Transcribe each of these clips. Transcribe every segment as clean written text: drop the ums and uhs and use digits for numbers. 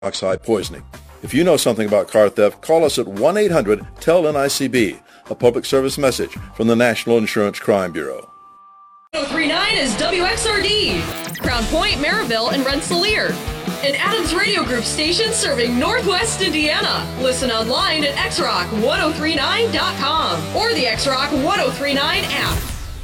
Oxide poisoning. If you know something about car theft, call us at 1-800-TEL-NICB, a public service message from the National Insurance Crime Bureau. 1039 is WXRD, Crown Point, Maryville, and Rensselaer. An Adams Radio Group station serving Northwest Indiana. Listen online at xrock1039.com or the XRock 1039 app.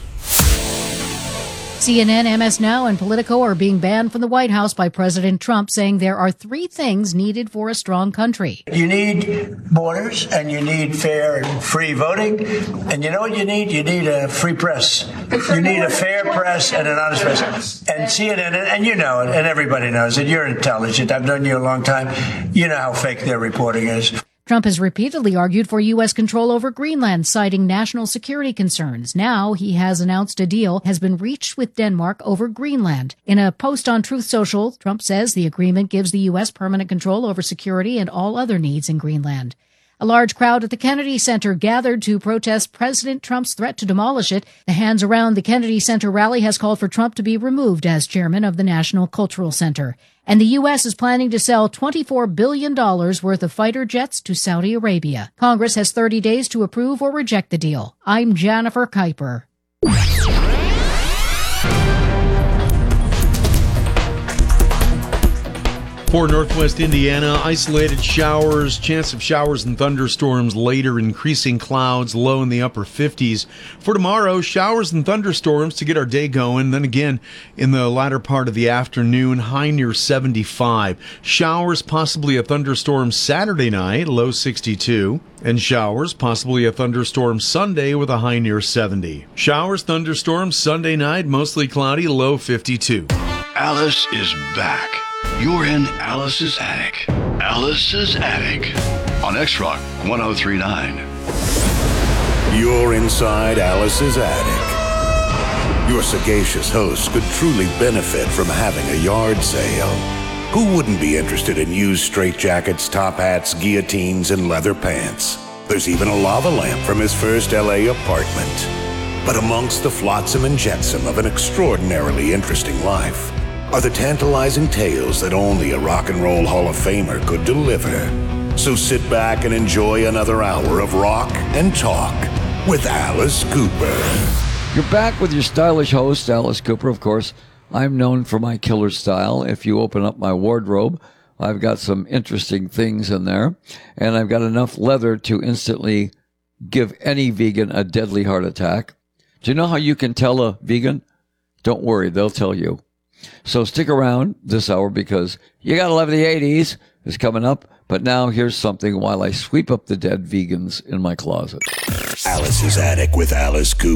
CNN, MS Now, and Politico are being banned from the White House by President Trump, saying there are three things needed for a strong country. You need borders, and you need fair and free voting. And you know what you need? You need a free press. You need a fair press and an honest press. And CNN, and you know it, and everybody knows it. You're intelligent. I've known you a long time. You know how fake their reporting is. Trump has repeatedly argued for U.S. control over Greenland, citing national security concerns. Now he has announced a deal has been reached with Denmark over Greenland. In a post on Truth Social, Trump says the agreement gives the U.S. permanent control over security and all other needs in Greenland. A large crowd at the Kennedy Center gathered to protest President Trump's threat to demolish it. The Hands Around the Kennedy Center rally has called for Trump to be removed as chairman of the National Cultural Center. And the U.S. is planning to sell $24 billion worth of fighter jets to Saudi Arabia. Congress has 30 days to approve or reject the deal. I'm Jennifer Kuiper. For Northwest Indiana, isolated showers, chance of showers and thunderstorms later, increasing clouds, low in the upper 50s. For tomorrow, showers and thunderstorms to get our day going. Then again, in the latter part of the afternoon, high near 75. Showers, possibly a thunderstorm Saturday night, low 62. And showers, possibly a thunderstorm Sunday with a high near 70. Showers, thunderstorms Sunday night, mostly cloudy, low 52. Alice is back. You're in Alice's Attic. Alice's Attic on XRock 1039. You're inside Alice's Attic. Your sagacious host could truly benefit from having a yard sale. Who wouldn't be interested in used straitjackets, top hats, guillotines, and leather pants? There's even a lava lamp from his first LA apartment. But amongst the flotsam and jetsam of an extraordinarily interesting life are the tantalizing tales that only a rock and roll Hall of Famer could deliver. So sit back and enjoy another hour of rock and talk with Alice Cooper. You're back with your stylish host, Alice Cooper, of course. I'm known for my killer style. If you open up my wardrobe, I've got some interesting things in there, and I've got enough leather to instantly give any vegan a deadly heart attack. Do you know how you can tell a vegan? Don't worry, they'll tell you. So stick around this hour because you gotta love the 80s is coming up. But now here's something while I sweep up the dead vegans in my closet. Alice's Attic with Alice Cooper.